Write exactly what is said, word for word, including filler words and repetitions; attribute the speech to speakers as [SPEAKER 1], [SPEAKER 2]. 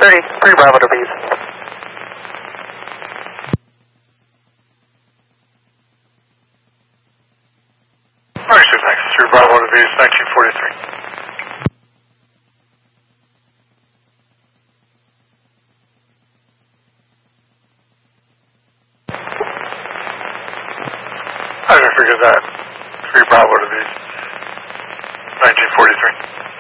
[SPEAKER 1] thirty, three Bravo to B's.
[SPEAKER 2] Understood, thanks. three Bravo to B's, nineteen forty-three. How did I figure that? three Bravo to B's, nineteen forty-three.